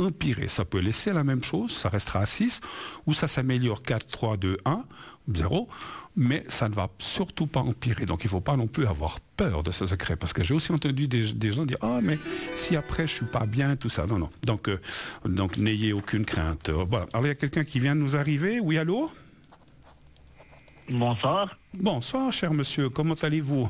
empirer. Ça peut laisser la même chose, ça restera à 6, ou ça s'améliore 4, 3, 2, 1, 0, mais ça ne va surtout pas empirer. Donc il ne faut pas non plus avoir peur de ce secret, parce que j'ai aussi entendu des gens dire « Ah, mais si après je ne suis pas bien, tout ça. » Non, non. Donc n'ayez aucune crainte. Voilà. Alors il y a quelqu'un qui vient de nous arriver. Oui, allô? Bonsoir. Bonsoir, cher monsieur. Comment allez-vous?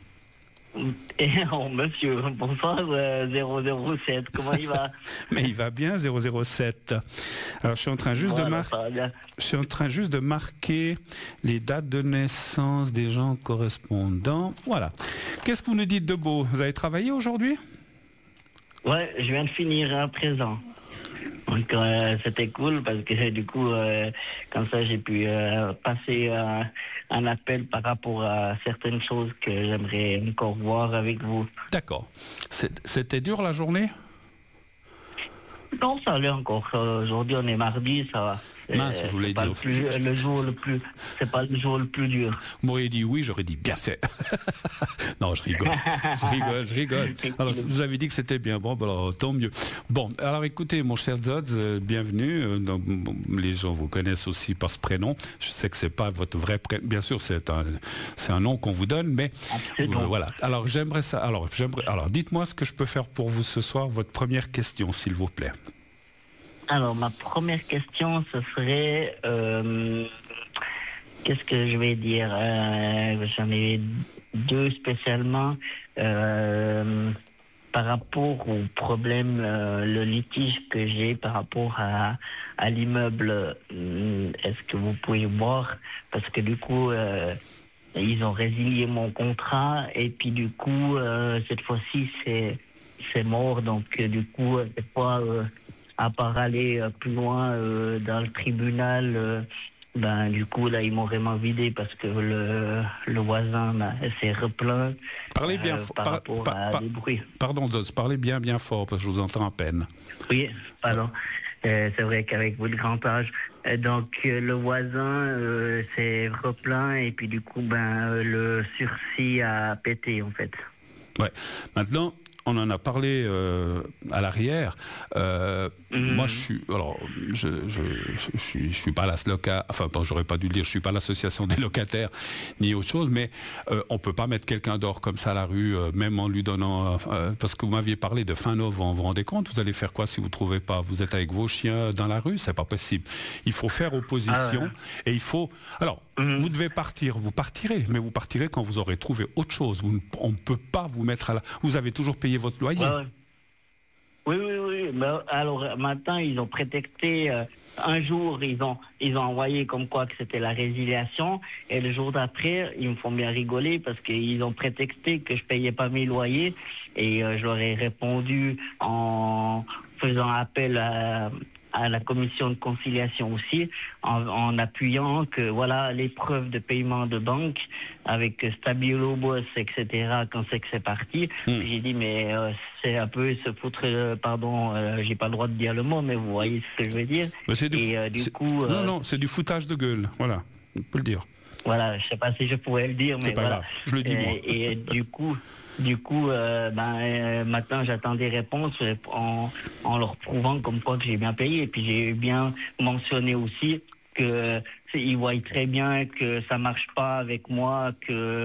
Oh, monsieur, bonsoir, 007, comment il va? Mais il va bien, 007. Alors, je suis en train juste de marquer les dates de naissance des gens correspondants. Voilà. Qu'est-ce que vous nous dites de beau? Vous avez travaillé aujourd'hui? Ouais, je viens de finir à présent. Donc c'était cool parce que du coup, comme ça, j'ai pu passer un appel par rapport à certaines choses que j'aimerais encore voir avec vous. D'accord. C'était dur la journée? Non, ça allait encore. Aujourd'hui, on est mardi, ça va. Mince, je voulais dire. C'est pas le jour le plus dur. Vous m'auriez dit oui, j'aurais dit bien fait. Non, je rigole. Je rigole. Alors, vous avez dit que c'était bien. Bon, alors, tant mieux. Bon, alors écoutez, mon cher Zodz, bienvenue. Les gens vous connaissent aussi par ce prénom. Je sais que c'est pas votre vrai prénom. Bien sûr, c'est un nom qu'on vous donne, mais voilà. Alors, j'aimerais ça. Alors, dites-moi ce que je peux faire pour vous ce soir. Votre première question, s'il vous plaît. Alors, ma première question, ce serait... qu'est-ce que je vais dire? J'en ai deux spécialement. Par rapport au problème, le litige que j'ai par rapport à l'immeuble, est-ce que vous pouvez voir? Parce que du coup... ils ont résilié mon contrat et puis du coup, cette fois-ci, c'est mort. Donc, du coup, cette fois... à part aller plus loin dans le tribunal, du coup là ils m'ont vraiment vidé parce que le voisin s'est replaint. Parlez bien par rapport à des bruits. Pardon, parlez bien fort parce que je vous entends à peine. Oui, pardon. C'est vrai qu'avec votre grand âge, donc le voisin s'est replaint et puis du coup le sursis a pété en fait. Ouais. Maintenant, on en a parlé à l'arrière. Moi, je suis pas j'aurais pas dû le dire, je suis pas l'association des locataires ni autre chose, mais on peut pas mettre quelqu'un dehors comme ça à la rue, même en lui donnant, parce que vous m'aviez parlé de fin novembre. Vous vous rendez compte, vous allez faire quoi si vous trouvez pas? Vous êtes avec vos chiens dans la rue, c'est pas possible. Il faut faire opposition et il faut. Alors, vous devez partir, vous partirez, mais vous partirez quand vous aurez trouvé autre chose. On ne peut pas vous mettre à la. Vous avez toujours payé votre loyer. Oui. Mais alors maintenant, ils ont prétexté. Un jour, ils ont envoyé comme quoi que c'était la résiliation, et le jour d'après, ils me font bien rigoler parce qu'ils ont prétexté que je payais pas mes loyers, et je leur ai répondu en faisant appel à la commission de conciliation aussi, en appuyant que voilà les preuves de paiement de banque avec Stabilo Boss, etc. quand c'est que c'est parti. J'ai dit mais c'est un peu se foutre, j'ai pas le droit de dire le mot, mais vous voyez ce que je veux dire. Non, c'est du foutage de gueule, voilà, on peut le dire. Voilà, je sais pas si je pourrais le dire, mais voilà. Grave. Je le dis moi. Et du coup, maintenant j'attends des réponses en leur prouvant comme quoi que j'ai bien payé. Et puis j'ai bien mentionné aussi que ils voient très bien que ça marche pas avec moi, que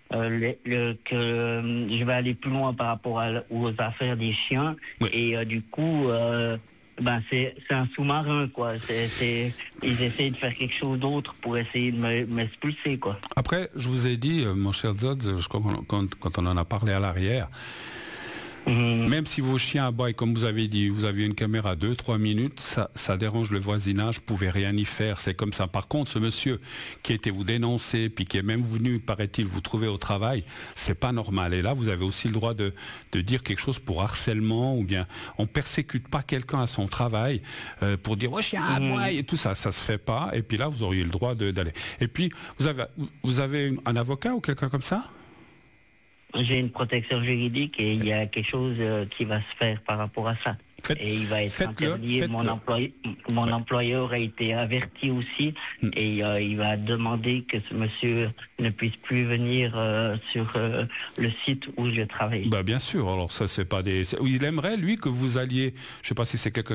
je vais aller plus loin par rapport aux affaires des chiens. Oui. Et du coup, c'est un sous-marin, quoi. Ils essayent de faire quelque chose d'autre pour essayer de m'expulser, quoi. Après, je vous ai dit, mon cher Zod, je crois quand on en a parlé à l'arrière, même si vos chiens aboient, comme vous avez dit, vous aviez une caméra 2-3 minutes, ça dérange le voisinage, vous pouvez rien y faire, c'est comme ça. Par contre, ce monsieur qui a été vous dénoncer, puis qui est même venu, paraît-il, vous trouver au travail, c'est pas normal. Et là, vous avez aussi le droit de dire quelque chose pour harcèlement, ou bien on persécute pas quelqu'un à son travail pour dire « ouais, chien aboie » et tout ça, ça se fait pas. Et puis là, vous auriez le droit d'aller. Et puis, vous avez un avocat ou quelqu'un comme ça? J'ai une protection juridique et il y a quelque chose qui va se faire par rapport à ça. Et il va être interdit. Mon employeur a été averti aussi et il va demander que ce monsieur ne puisse plus venir sur le site où je travaille. Bien sûr, alors ça c'est pas des... Il aimerait lui que vous alliez, je sais pas si c'est quelqu'un